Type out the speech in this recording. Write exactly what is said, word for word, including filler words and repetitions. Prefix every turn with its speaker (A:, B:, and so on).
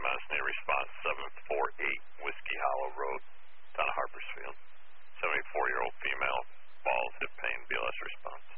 A: minutes, need response seven four eight Whiskey Hollow Road, down at Harpersfield. seventy-four-year-old female, balls, hip pain, B L S response.